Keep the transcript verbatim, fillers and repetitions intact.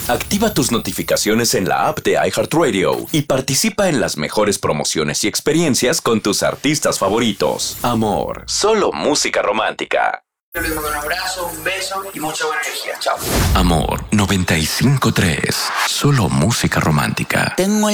Activa tus notificaciones en la app de iHeartRadio y participa en las mejores promociones y experiencias con tus artistas favoritos. Amor, solo música romántica. Les mando un abrazo, un beso y mucha buena energía. Chao. Amor noventa y cinco punto tres. Solo música romántica. Tengo